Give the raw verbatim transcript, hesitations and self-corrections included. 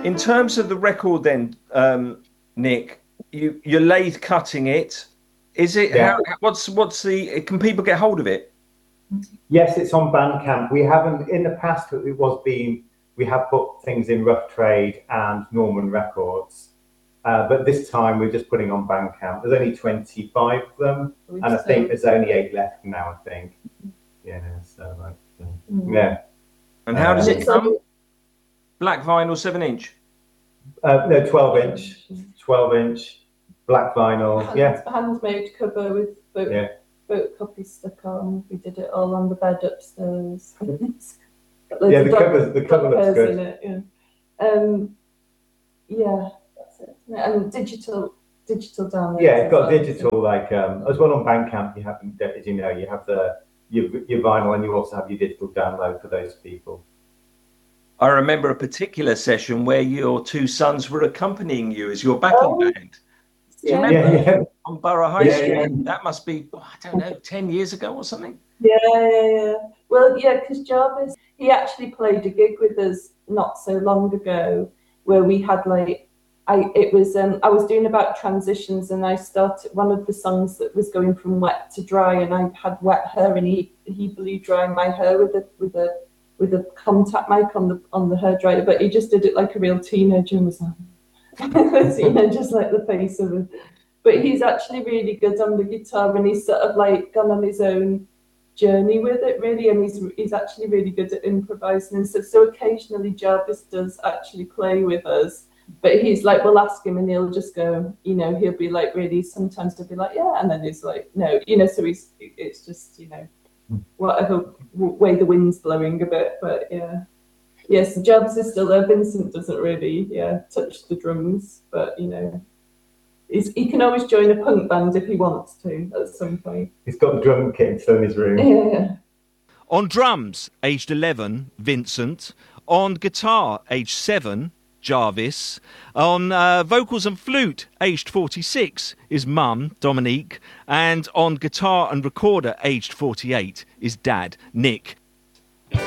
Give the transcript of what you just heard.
In terms of the record, then, um, Nick, you you're lathe cutting it. Is it Yeah. how? What's what's the? Can people get hold of it? Yes, it's on Bandcamp. We haven't in the past. It was being we have put things in Rough Trade and Norman Records, uh, but this time we're just putting on Bandcamp. There's only twenty-five of them, and I think there's only eight left now. I think. Yeah. So like, Mm. yeah. And how does Uh, it come? Black vinyl, seven inch. Uh, no, twelve inch, twelve inch, black vinyl. Hand, Yeah. handmade cover with both, Yeah. both copies stuck on. We did it all on the bed upstairs. Yeah, the cover, the cover looks good. In it, yeah. Um, yeah, that's it. And digital, digital downloads. Yeah, it's got as well. digital, like um, as well on Bandcamp. You have, as you know, you have the your, your vinyl, and you also have your digital download for those people. I remember a particular session where your two sons were accompanying you as your backing Oh, band. Do you yeah. remember? Yeah, yeah. On Borough High Yeah, Street. yeah. That must be, oh, I don't know, ten years ago or something. Yeah, yeah, yeah. Well, yeah, because Jarvis, he actually played a gig with us not so long ago where we had like, I it was um I was doing about transitions and I started one of the songs that was going from wet to dry and I had wet hair and he he blew drying my hair with a with a with a contact mic on the on the hairdryer, but he just did it like a real teenager and was like, you know, just like the face of it. But he's actually really good on the guitar and he's sort of like gone on his own journey with it really, and he's he's actually really good at improvising and stuff. So occasionally Jarvis does actually play with us, but he's like, we'll ask him and he'll just go, you know, he'll be like really, sometimes he'll be like, yeah, and then he's like, no, you know, so he's, it's just, you know, whatever way the wind's blowing a bit, but yeah. Yes, Jarvis is still there. Vincent doesn't really, yeah, touch the drums, but you know, he's, he can always join a punk band if he wants to at some point. He's got the drum kit still in his room. Yeah. On drums, aged eleven, Vincent. On guitar, aged seven, Jarvis. On uh, vocals and flute, aged forty-six, is Mum, Dominique. And on guitar and recorder, aged forty-eight, is Dad, Nick.